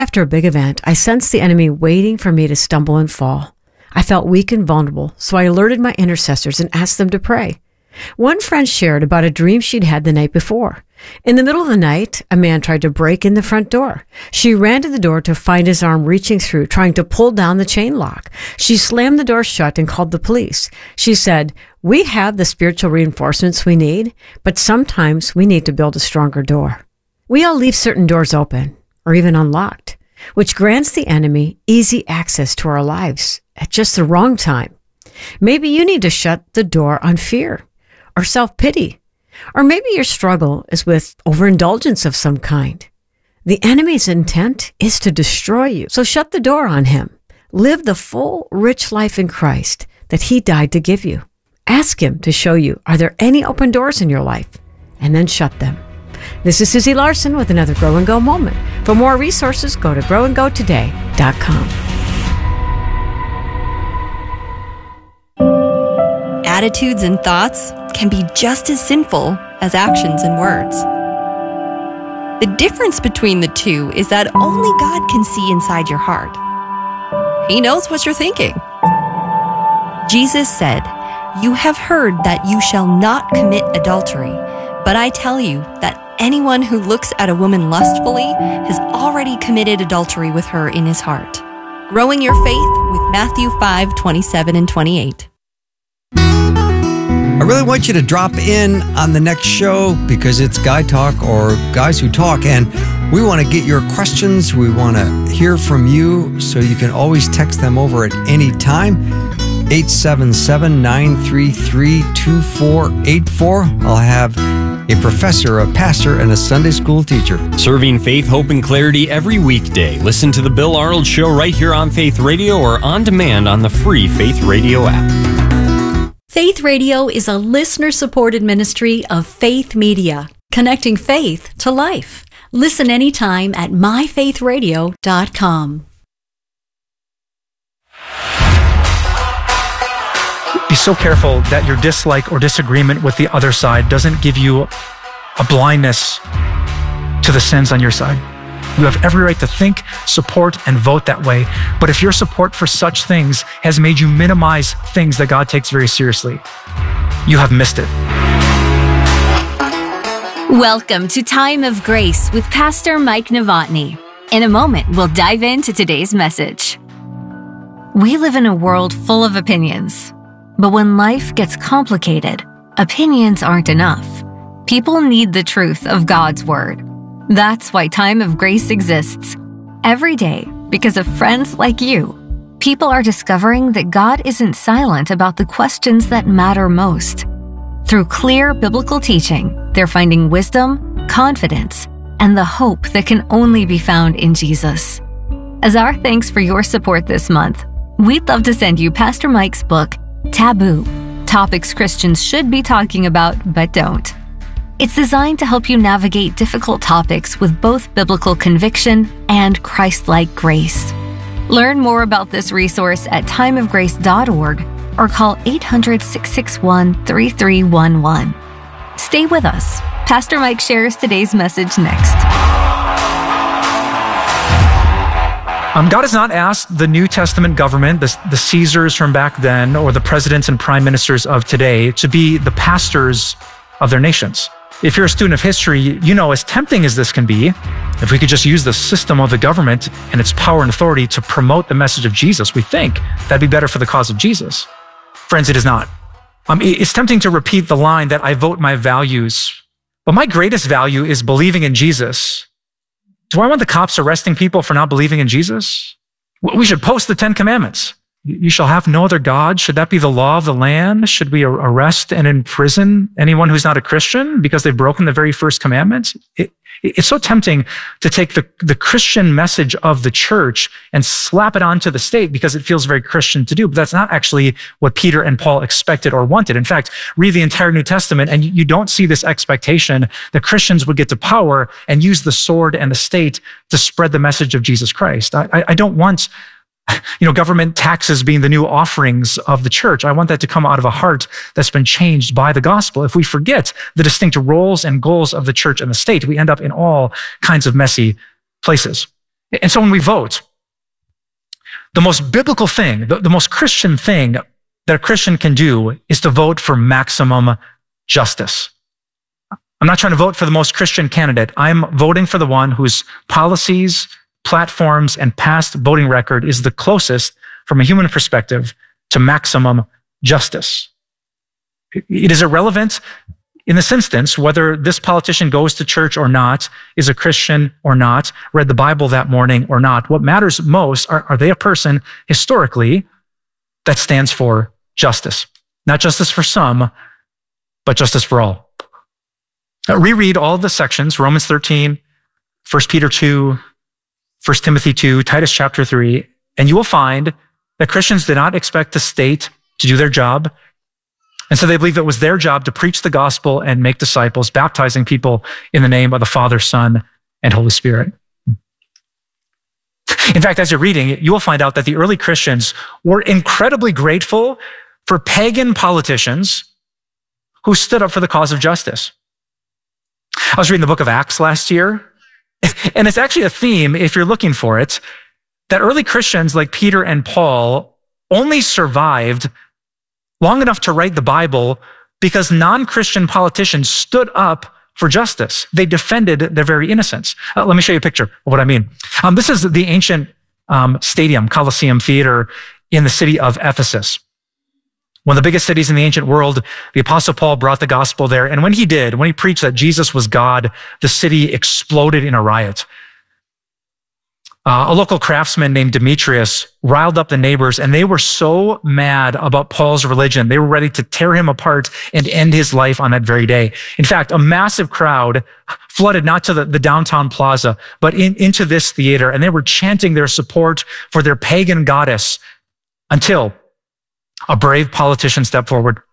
After a big event, I sensed the enemy waiting for me to stumble and fall. I felt weak and vulnerable, so I alerted my intercessors and asked them to pray. One friend shared about a dream she'd had the night before. In the middle of the night, a man tried to break in the front door. She ran to the door to find his arm reaching through, trying to pull down the chain lock. She slammed the door shut and called the police. She said, "We have the spiritual reinforcements we need, but sometimes we need to build a stronger door." We all leave certain doors open, or even unlocked, which grants the enemy easy access to our lives at just the wrong time. Maybe you need to shut the door on fear or self-pity, or maybe your struggle is with overindulgence of some kind. The enemy's intent is to destroy you, so shut the door on him. Live the full, rich life in Christ that he died to give you. Ask him to show you, are there any open doors in your life? And then shut them. This is Susie Larson with another Grow and Go moment. For more resources, go to growandgotoday.com. Attitudes and thoughts can be just as sinful as actions and words. The difference between the two is that only God can see inside your heart. He knows what you're thinking. Jesus said, "You have heard that you shall not commit adultery, but I tell you that anyone who looks at a woman lustfully has already committed adultery with her in his heart." Growing your faith with Matthew 5:27 and 28. I really want you to drop in on the next show because it's Guy Talk or Guys Who Talk, and we want to get your questions. We want to hear from you, so you can always text them over at any time. 877-933-2484. I'll have a professor, a pastor, and a Sunday school teacher. Serving faith, hope, and clarity every weekday. Listen to The Bill Arnold Show right here on Faith Radio or on demand on the free Faith Radio app. Faith Radio is a listener-supported ministry of Faith Media, connecting faith to life. Listen anytime at myfaithradio.com. Be so careful that your dislike or disagreement with the other side doesn't give you a blindness to the sins on your side. You have every right to think, support, and vote that way. But if your support for such things has made you minimize things that God takes very seriously, you have missed it. Welcome to Time of Grace with Pastor Mike Novotny. In a moment, we'll dive into today's message. We live in a world full of opinions. But when life gets complicated, opinions aren't enough. People need the truth of God's Word. That's why Time of Grace exists. Every day, because of friends like you, people are discovering that God isn't silent about the questions that matter most. Through clear biblical teaching, they're finding wisdom, confidence, and the hope that can only be found in Jesus. As our thanks for your support this month, we'd love to send you Pastor Mike's book, Taboo: Topics Christians Should Be Talking About But Don't. It's designed to help you navigate difficult topics with both biblical conviction and Christ-like grace. Learn more about this resource at timeofgrace.org or call 800-661-3311. Stay with us. Pastor Mike shares today's message next. God has not asked the New Testament government, the Caesars from back then, or the presidents and prime ministers of today, to be the pastors of their nations. If you're a student of history, you know, as tempting as this can be, if we could just use the system of the government and its power and authority to promote the message of Jesus, we think that'd be better for the cause of Jesus. Friends, it is not. It's tempting to repeat the line that I vote my values, but my greatest value is believing in Jesus. Do I want the cops arresting people for not believing in Jesus? We should post the 10 Commandments. You shall have no other God. Should that be the law of the land? Should we arrest and imprison anyone who's not a Christian because they've broken the very first commandment? It's so tempting to take the Christian message of the church and slap it onto the state because it feels very Christian to do, but that's not actually what Peter and Paul expected or wanted. In fact, read the entire New Testament and you don't see this expectation that Christians would get to power and use the sword and the state to spread the message of Jesus Christ. I don't want government taxes being the new offerings of the church. I want that to come out of a heart that's been changed by the gospel. If we forget the distinct roles and goals of the church and the state, we end up in all kinds of messy places. And so when we vote, the most biblical thing, the most Christian thing that a Christian can do is to vote for maximum justice. I'm not trying to vote for the most Christian candidate. I'm voting for the one whose policies, platforms, and past voting record is the closest from a human perspective to maximum justice. It is irrelevant in this instance whether this politician goes to church or not, is a Christian or not, read the Bible that morning or not. What matters most, are they a person historically that stands for justice? Not justice for some, but justice for all. Reread all of the sections, Romans 13, 1 Peter 2, 1 Timothy 2, Titus chapter 3, and you will find that Christians did not expect the state to do their job. And so they believe it was their job to preach the gospel and make disciples, baptizing people in the name of the Father, Son, and Holy Spirit. In fact, as you're reading, you will find out that the early Christians were incredibly grateful for pagan politicians who stood up for the cause of justice. I was reading the book of Acts last year, and it's actually a theme, if you're looking for it, that early Christians like Peter and Paul only survived long enough to write the Bible because non-Christian politicians stood up for justice. They defended their very innocence. Let me show you a picture of what I mean. This is the ancient stadium, Colosseum Theater in the city of Ephesus. One of the biggest cities in the ancient world. The Apostle Paul brought the gospel there. And when he preached that Jesus was God, the city exploded in a riot. A local craftsman named Demetrius riled up the neighbors, and they were so mad about Paul's religion, they were ready to tear him apart and end his life on that very day. In fact, a massive crowd flooded not to the downtown plaza, but into this theater, and they were chanting their support for their pagan goddess until a brave politician stepped forward.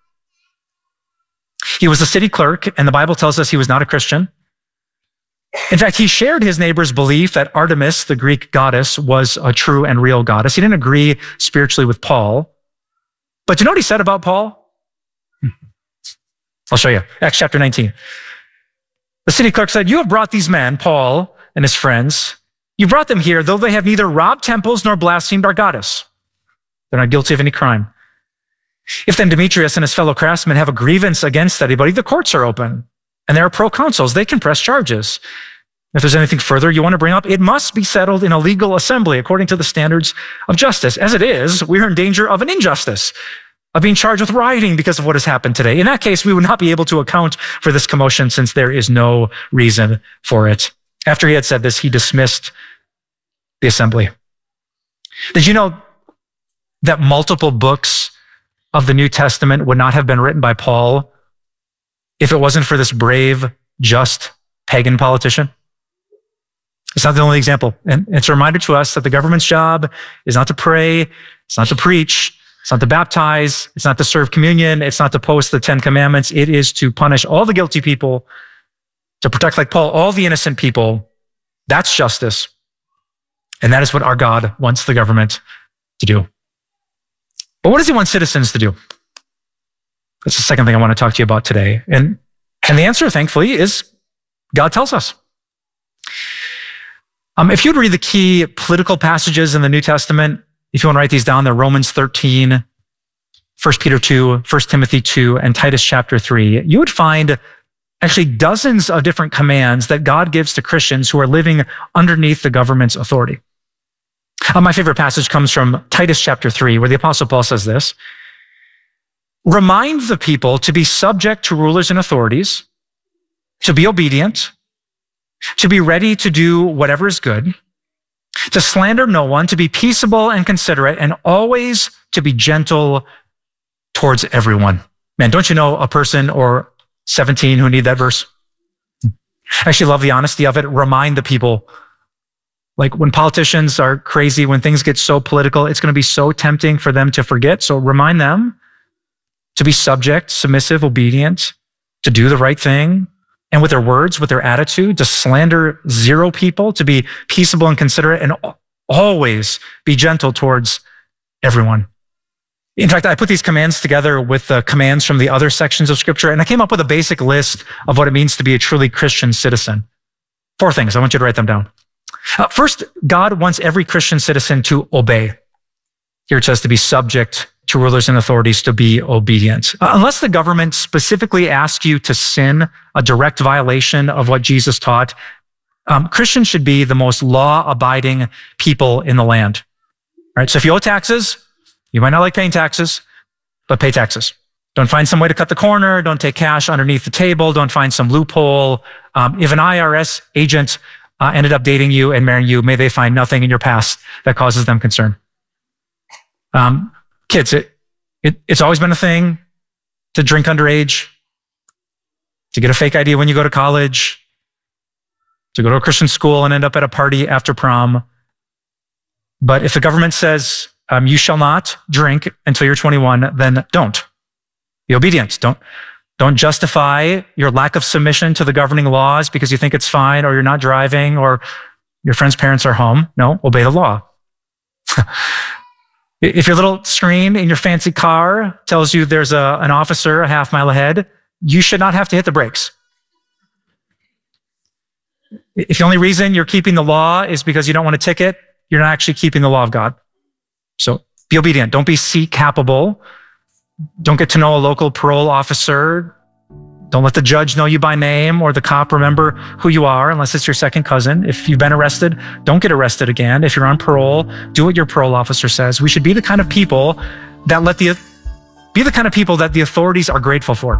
He was a city clerk, and the Bible tells us he was not a Christian. In fact, he shared his neighbor's belief that Artemis, the Greek goddess, was a true and real goddess. He didn't agree spiritually with Paul. But you know what he said about Paul? I'll show you. Acts chapter 19. The city clerk said, "You have brought these men, Paul and his friends, you brought them here, though they have neither robbed temples nor blasphemed our goddess. They're not guilty of any crime. If then Demetrius and his fellow craftsmen have a grievance against anybody, the courts are open. And there are proconsuls. They can press charges. If there's anything further you want to bring up, it must be settled in a legal assembly according to the standards of justice. As it is, we are in danger of an injustice, of being charged with rioting because of what has happened today. In that case, we would not be able to account for this commotion since there is no reason for it." After he had said this, he dismissed the assembly. Did you know that multiple books of the New Testament would not have been written by Paul if it wasn't for this brave, just pagan politician? It's not the only example. And it's a reminder to us that the government's job is not to pray, it's not to preach, it's not to baptize, it's not to serve communion, it's not to post the 10 Commandments. It is to punish all the guilty people, to protect, like Paul, all the innocent people. That's justice. And that is what our God wants the government to do. But what does he want citizens to do? That's the second thing I want to talk to you about today. And the answer, thankfully, is God tells us. If you'd read the key political passages in the New Testament, if you want to write these down, they're Romans 13, 1 Peter 2, 1 Timothy 2, and Titus chapter 3. You would find actually dozens of different commands that God gives to Christians who are living underneath the government's authority. My favorite passage comes from Titus chapter 3, where the Apostle Paul says this: "Remind the people to be subject to rulers and authorities, to be obedient, to be ready to do whatever is good, to slander no one, to be peaceable and considerate, and always to be gentle towards everyone." Man, don't you know a person or 17 who need that verse? I actually love the honesty of it. Remind the people. Like when politicians are crazy, when things get so political, it's going to be so tempting for them to forget. So remind them to be subject, submissive, obedient, to do the right thing, and with their words, with their attitude, to slander zero people, to be peaceable and considerate, and always be gentle towards everyone. In fact, I put these commands together with the commands from the other sections of Scripture, and I came up with a basic list of what it means to be a truly Christian citizen. 4 things. I want you to write them down. First, God wants every Christian citizen to obey. Here it says to be subject to rulers and authorities, to be obedient. Unless the government specifically asks you to sin, a direct violation of what Jesus taught, Christians should be the most law-abiding people in the land. All right, so if you owe taxes, you might not like paying taxes, but pay taxes. Don't find some way to cut the corner. Don't take cash underneath the table. Don't find some loophole. If an IRS agent ended up dating you and marrying you, may they find nothing in your past that causes them concern. Kids, it's always been a thing to drink underage, to get a fake ID when you go to college, to go to a Christian school and end up at a party after prom. But if the government says you shall not drink until you're 21, then don't. Be obedient. Don't justify your lack of submission to the governing laws because you think it's fine, or you're not driving, or your friend's parents are home. No, obey the law. If your little screen in your fancy car tells you there's an officer a half mile ahead, you should not have to hit the brakes. If the only reason you're keeping the law is because you don't want a ticket, you're not actually keeping the law of God. So be obedient. Don't be seat capable. Don't get to know a local parole officer. Don't let the judge know you by name or the cop remember who you are unless it's your second cousin. If you've been arrested, don't get arrested again. If you're on parole, do what your parole officer says. We should be the kind of people that the authorities are grateful for.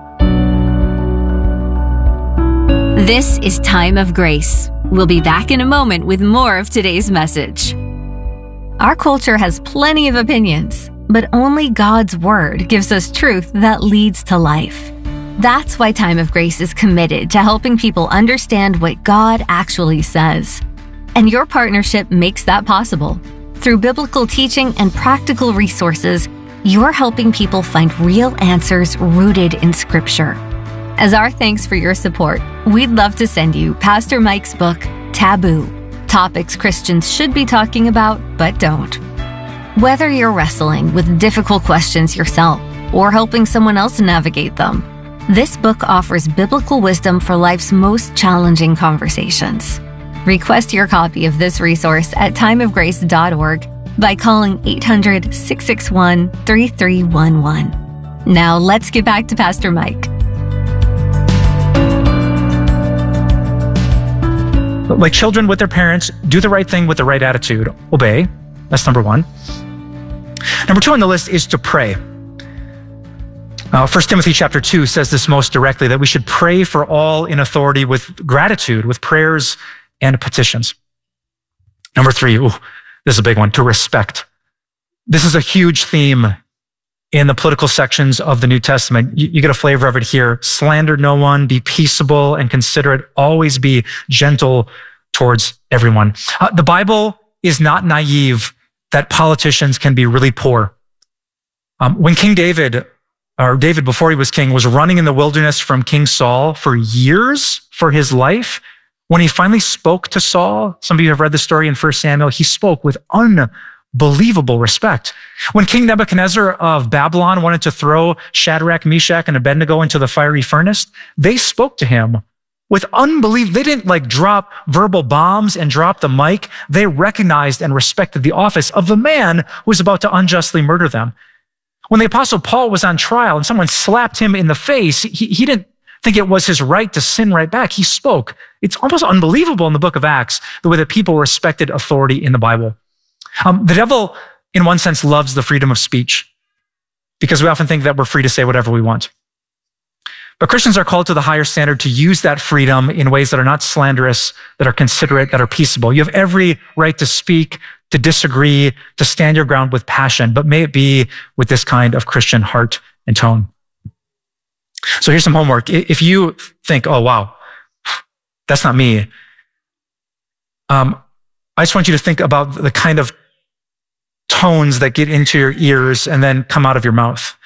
This is Time of Grace. We'll be back in a moment with more of today's message. Our culture has plenty of opinions, but only God's Word gives us truth that leads to life. That's why Time of Grace is committed to helping people understand what God actually says. And your partnership makes that possible. Through biblical teaching and practical resources, you're helping people find real answers rooted in Scripture. As our thanks for your support, we'd love to send you Pastor Mike's book, Taboo: Topics Christians Should Be Talking About But Don't. Whether you're wrestling with difficult questions yourself or helping someone else navigate them, this book offers biblical wisdom for life's most challenging conversations. Request your copy of this resource at timeofgrace.org by calling 800-661-3311. Now let's get back to Pastor Mike. Like children with their parents, do the right thing with the right attitude. Obey. That's number one. Number two on the list is to pray. 1 Timothy chapter 2 says this most directly, that we should pray for all in authority with gratitude, with prayers and petitions. Number three, this is a big one, to respect. This is a huge theme in the political sections of the New Testament. You get a flavor of it here. Slander no one, be peaceable and considerate, always be gentle towards everyone. The Bible is not naive that politicians can be really poor. When King David, or David before he was king, was running in the wilderness from King Saul for years for his life, when he finally spoke to Saul, some of you have read the story in 1 Samuel, he spoke with unbelievable respect. When King Nebuchadnezzar of Babylon wanted to throw Shadrach, Meshach, and Abednego into the fiery furnace, they spoke to him with unbelievable. They didn't drop verbal bombs and drop the mic. They recognized and respected the office of the man who was about to unjustly murder them. When the Apostle Paul was on trial and someone slapped him in the face, he didn't think it was his right to sin right back. He spoke. It's almost unbelievable in the book of Acts, the way that people respected authority in the Bible. The devil, in one sense, loves the freedom of speech because we often think that we're free to say whatever we want. But Christians are called to the higher standard to use that freedom in ways that are not slanderous, that are considerate, that are peaceable. You have every right to speak, to disagree, to stand your ground with passion, but may it be with this kind of Christian heart and tone. So here's some homework. If you think, oh, wow, that's not me, I just want you to think about the kind of tones that get into your ears and then come out of your mouth.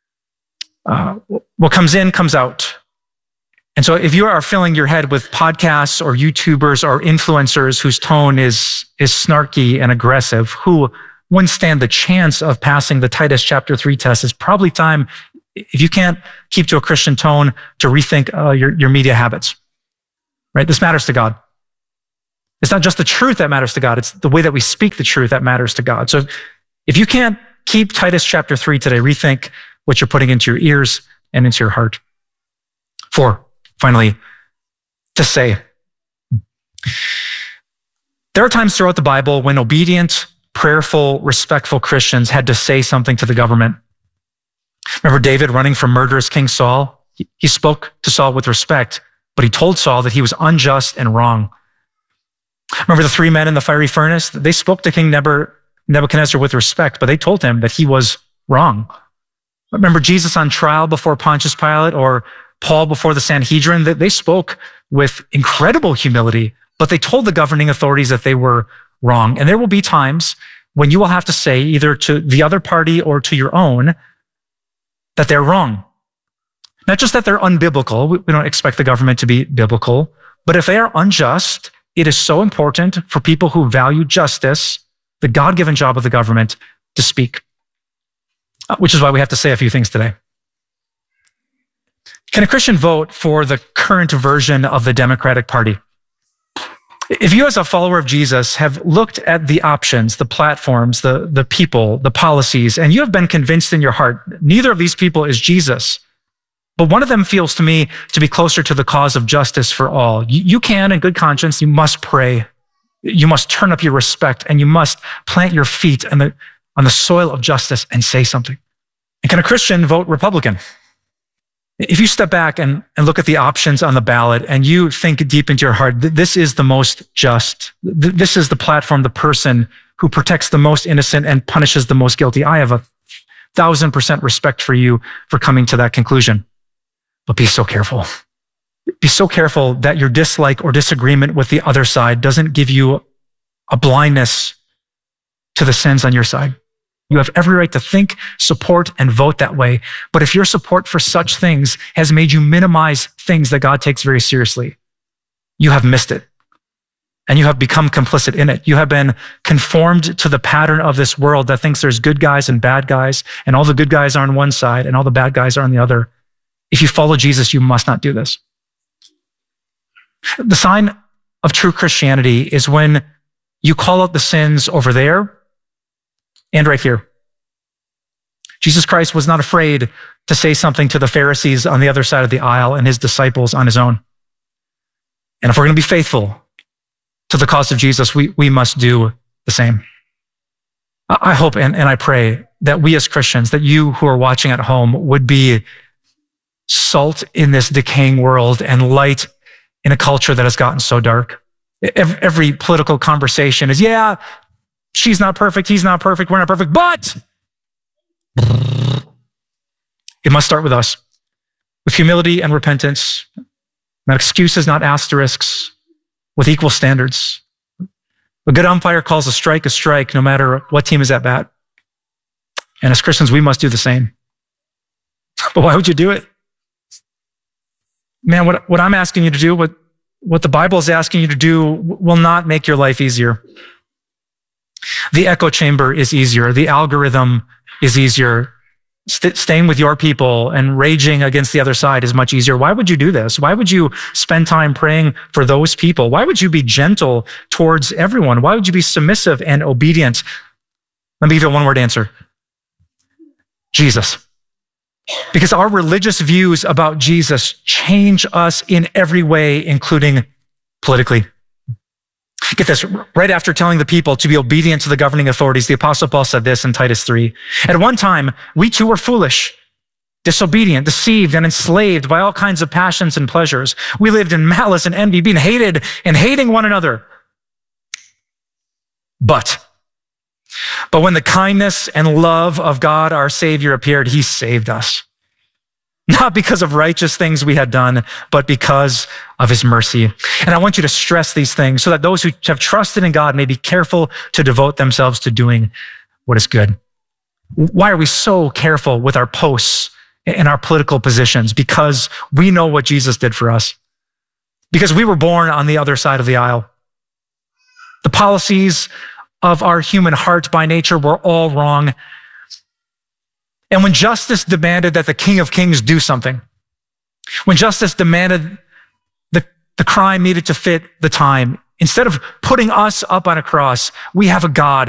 What comes in comes out. And so if you are filling your head with podcasts or YouTubers or influencers whose tone is snarky and aggressive, who wouldn't stand the chance of passing the Titus chapter 3 test, it's probably time, if you can't keep to a Christian tone, to rethink your media habits. Right? This matters to God. It's not just the truth that matters to God. It's the way that we speak the truth that matters to God. So if you can't keep Titus chapter 3 today, rethink what you're putting into your ears and into your heart. 4, finally, to say. There are times throughout the Bible when obedient, prayerful, respectful Christians had to say something to the government. Remember David running from murderous King Saul? He spoke to Saul with respect, but he told Saul that he was unjust and wrong. Remember the 3 men in the fiery furnace? They spoke to King Nebuchadnezzar with respect, but they told him that he was wrong. Remember Jesus on trial before Pontius Pilate, or Paul before the Sanhedrin? They spoke with incredible humility, but they told the governing authorities that they were wrong. And there will be times when you will have to say, either to the other party or to your own, that they're wrong. Not just that they're unbiblical. We don't expect the government to be biblical, but if they are unjust, it is so important for people who value justice, the God-given job of the government, to speak. Which is why we have to say a few things today. Can a Christian vote for the current version of the Democratic Party? If you as a follower of Jesus have looked at the options, the platforms, the people, the policies, and you have been convinced in your heart, neither of these people is Jesus, but one of them feels to me to be closer to the cause of justice for all. You can, in good conscience, you must pray. You must turn up your respect, and you must plant your feet on the soil of justice and say something. And can a Christian vote Republican? If you step back and look at the options on the ballot and you think deep into your heart, this is the most just. This is the platform, the person who protects the most innocent and punishes the most guilty. I have 1,000% respect for you for coming to that conclusion. But be so careful. Be so careful that your dislike or disagreement with the other side doesn't give you a blindness to the sins on your side. You have every right to think, support, and vote that way. But if your support for such things has made you minimize things that God takes very seriously, you have missed it. And you have become complicit in it. You have been conformed to the pattern of this world that thinks there's good guys and bad guys, and all the good guys are on one side and all the bad guys are on the other. If you follow Jesus, you must not do this. The sign of true Christianity is when you call out the sins over there and right here. Jesus Christ was not afraid to say something to the Pharisees on the other side of the aisle and his disciples on his own. And if we're going to be faithful to the cause of Jesus, we must do the same. I hope and I pray that we as Christians, that you who are watching at home would be salt in this decaying world and light in a culture that has gotten so dark. Every political conversation is, yeah, she's not perfect, he's not perfect, we're not perfect, but it must start with us, with humility and repentance, not excuses, not asterisks, with equal standards. A good umpire calls a strike, no matter what team is at bat. And as Christians, we must do the same. But why would you do it? Man, what I'm asking you to do, what the Bible is asking you to do, will not make your life easier. The echo chamber is easier. The algorithm is easier. Staying with your people and raging against the other side is much easier. Why would you do this? Why would you spend time praying for those people? Why would you be gentle towards everyone? Why would you be submissive and obedient? Let me give you a one-word answer. Jesus. Because our religious views about Jesus change us in every way, including politically. Get this, right after telling the people to be obedient to the governing authorities, the Apostle Paul said this in Titus 3. At one time, we too were foolish, disobedient, deceived, and enslaved by all kinds of passions and pleasures. We lived in malice and envy, being hated and hating one another. But when the kindness and love of God, our Savior, appeared, he saved us. Not because of righteous things we had done, but because of his mercy. And I want you to stress these things so that those who have trusted in God may be careful to devote themselves to doing what is good. Why are we so careful with our posts and our political positions? Because we know what Jesus did for us. Because we were born on the other side of the aisle. The policies of our human heart by nature were all wrong. And when justice demanded that the King of Kings do something, when justice demanded the crime needed to fit the time, Instead of putting us up on a cross, we have a God